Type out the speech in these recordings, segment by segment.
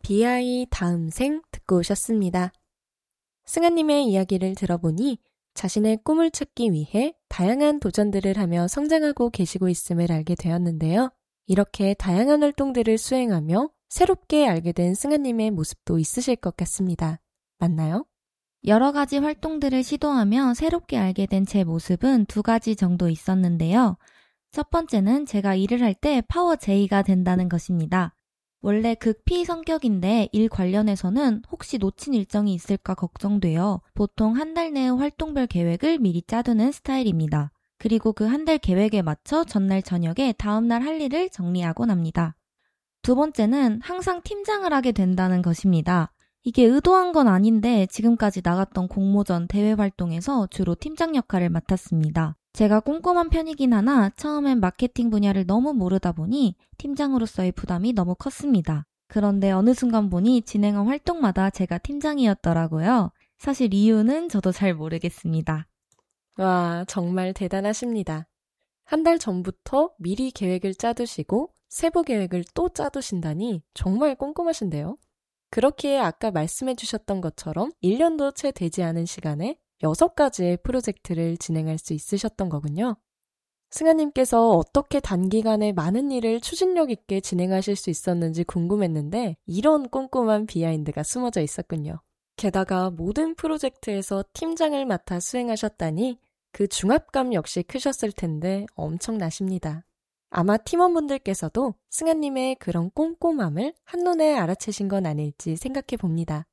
BI 다음 생 듣고 오셨습니다. 승아님의 이야기를 들어보니 자신의 꿈을 찾기 위해 다양한 도전들을 하며 성장하고 계시고 있음을 알게 되었는데요. 이렇게 다양한 활동들을 수행하며 새롭게 알게 된 승아님의 모습도 있으실 것 같습니다. 맞나요? 여러 가지 활동들을 시도하며 새롭게 알게 된 제 모습은 2가지 정도 있었는데요. 첫 번째는 제가 일을 할 때 파워 J가 된다는 것입니다. 원래 극피 성격인데 일 관련해서는 혹시 놓친 일정이 있을까 걱정돼요. 보통 한 달 내의 활동별 계획을 미리 짜두는 스타일입니다. 그리고 그 한 달 계획에 맞춰 전날 저녁에 다음날 할 일을 정리하곤 합니다. 2번째는 항상 팀장을 하게 된다는 것입니다. 이게 의도한 건 아닌데 지금까지 나갔던 공모전 대회 활동에서 주로 팀장 역할을 맡았습니다. 제가 꼼꼼한 편이긴 하나 처음엔 마케팅 분야를 너무 모르다 보니 팀장으로서의 부담이 너무 컸습니다. 그런데 어느 순간 보니 진행한 활동마다 제가 팀장이었더라고요. 사실 이유는 저도 잘 모르겠습니다. 와, 정말 대단하십니다. 한 달 전부터 미리 계획을 짜두시고 세부 계획을 또 짜두신다니 정말 꼼꼼하신데요. 그렇기에 아까 말씀해 주셨던 것처럼 1년도 채 되지 않은 시간에 6가지의 프로젝트를 진행할 수 있으셨던 거군요. 승아님께서 어떻게 단기간에 많은 일을 추진력 있게 진행하실 수 있었는지 궁금했는데 이런 꼼꼼한 비하인드가 숨어져 있었군요. 게다가 모든 프로젝트에서 팀장을 맡아 수행하셨다니 그 중압감 역시 크셨을 텐데 엄청나십니다. 아마 팀원분들께서도 승아님의 그런 꼼꼼함을 한눈에 알아채신 건 아닐지 생각해 봅니다.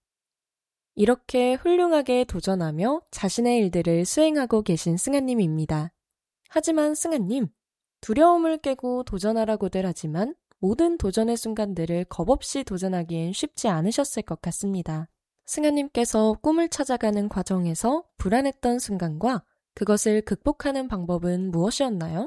이렇게 훌륭하게 도전하며 자신의 일들을 수행하고 계신 승아님입니다. 하지만 승아님, 두려움을 깨고 도전하라고들 하지만 모든 도전의 순간들을 겁없이 도전하기엔 쉽지 않으셨을 것 같습니다. 승아님께서 꿈을 찾아가는 과정에서 불안했던 순간과 그것을 극복하는 방법은 무엇이었나요?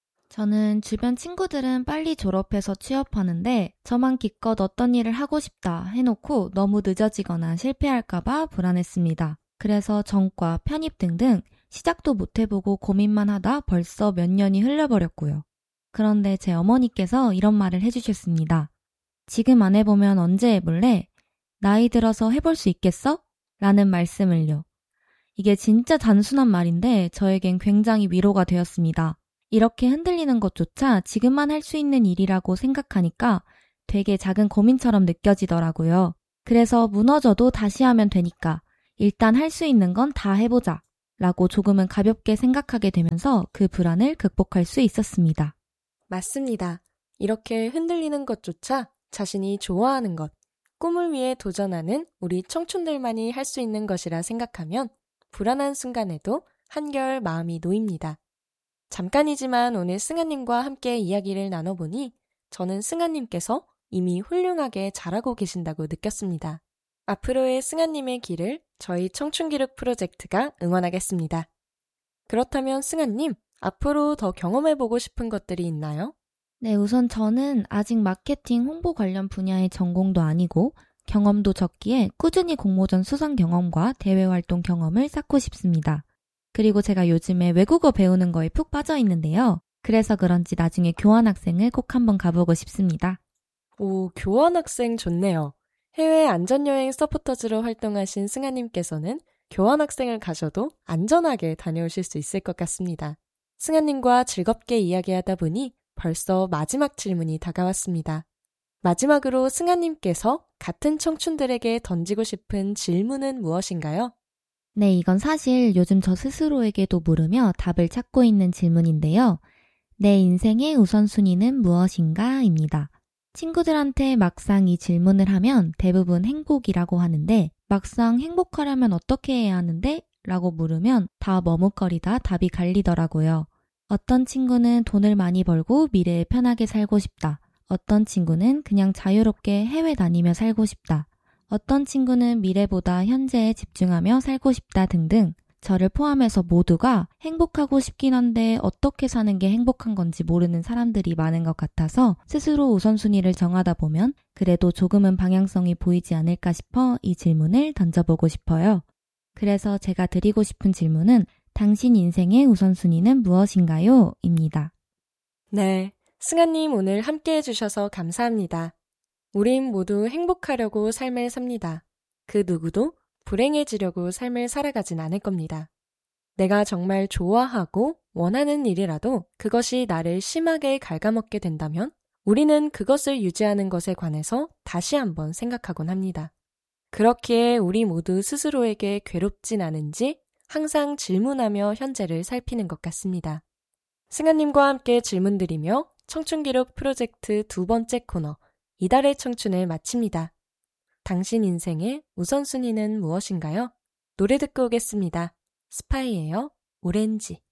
저는 주변 친구들은 빨리 졸업해서 취업하는데 저만 기껏 어떤 일을 하고 싶다 해놓고 너무 늦어지거나 실패할까봐 불안했습니다. 그래서 전과, 편입 등등 시작도 못 해보고 고민만 하다 벌써 몇 년이 흘러버렸고요. 그런데 제 어머니께서 이런 말을 해주셨습니다. 지금 안 해보면 언제 해볼래? 나이 들어서 해볼 수 있겠어? 라는 말씀을요. 이게 진짜 단순한 말인데 저에겐 굉장히 위로가 되었습니다. 이렇게 흔들리는 것조차 지금만 할 수 있는 일이라고 생각하니까 되게 작은 고민처럼 느껴지더라고요. 그래서 무너져도 다시 하면 되니까 일단 할 수 있는 건 다 해보자 라고 조금은 가볍게 생각하게 되면서 그 불안을 극복할 수 있었습니다. 맞습니다. 이렇게 흔들리는 것조차 자신이 좋아하는 것, 꿈을 위해 도전하는 우리 청춘들만이 할 수 있는 것이라 생각하면 불안한 순간에도 한결 마음이 놓입니다. 잠깐이지만 오늘 승아님과 함께 이야기를 나눠보니 저는 승아님께서 이미 훌륭하게 잘하고 계신다고 느꼈습니다. 앞으로의 승아님의 길을 저희 청춘기록 프로젝트가 응원하겠습니다. 그렇다면 승아님, 앞으로 더 경험해보고 싶은 것들이 있나요? 네, 우선 저는 아직 마케팅 홍보 관련 분야의 전공도 아니고 경험도 적기에 꾸준히 공모전 수상 경험과 대회 활동 경험을 쌓고 싶습니다. 그리고 제가 요즘에 외국어 배우는 거에 푹 빠져 있는데요. 그래서 그런지 나중에 교환학생을 꼭 한번 가보고 싶습니다. 오, 교환학생 좋네요. 해외 안전여행 서포터즈로 활동하신 승아님께서는 교환학생을 가셔도 안전하게 다녀오실 수 있을 것 같습니다. 승아님과 즐겁게 이야기하다 보니 벌써 마지막 질문이 다가왔습니다. 마지막으로 승아님께서 같은 청춘들에게 던지고 싶은 질문은 무엇인가요? 네, 이건 사실 요즘 저 스스로에게도 물으며 답을 찾고 있는 질문인데요. 내 인생의 우선순위는 무엇인가? 입니다. 친구들한테 막상 이 질문을 하면 대부분 행복이라고 하는데 막상 행복하려면 어떻게 해야 하는데? 라고 물으면 다 머뭇거리다 답이 갈리더라고요. 어떤 친구는 돈을 많이 벌고 미래에 편하게 살고 싶다. 어떤 친구는 그냥 자유롭게 해외 다니며 살고 싶다. 어떤 친구는 미래보다 현재에 집중하며 살고 싶다 등등 저를 포함해서 모두가 행복하고 싶긴 한데 어떻게 사는 게 행복한 건지 모르는 사람들이 많은 것 같아서 스스로 우선순위를 정하다 보면 그래도 조금은 방향성이 보이지 않을까 싶어 이 질문을 던져보고 싶어요. 그래서 제가 드리고 싶은 질문은 당신 인생의 우선순위는 무엇인가요? 입니다. 네, 승아님 오늘 함께 해주셔서 감사합니다. 우린 모두 행복하려고 삶을 삽니다. 그 누구도 불행해지려고 삶을 살아가진 않을 겁니다. 내가 정말 좋아하고 원하는 일이라도 그것이 나를 심하게 갉아먹게 된다면 우리는 그것을 유지하는 것에 관해서 다시 한번 생각하곤 합니다. 그렇기에 우리 모두 스스로에게 괴롭진 않은지 항상 질문하며 현재를 살피는 것 같습니다. 승아님과 함께 질문드리며 청춘기록 프로젝트 2번째 코너 이달의 청춘을 마칩니다. 당신 인생의 우선순위는 무엇인가요? 노래 듣고 오겠습니다. 스파이예요. 오렌지.